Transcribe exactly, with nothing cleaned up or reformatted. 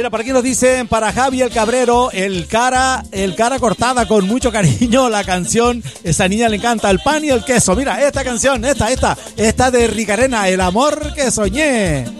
Mira, por aquí nos dicen para Javi el Cabrero, el cara, el cara cortada con mucho cariño, la canción, esa niña le encanta, el pan y el queso. Mira, esta canción, esta, esta, esta de Ricarena, el amor que soñé.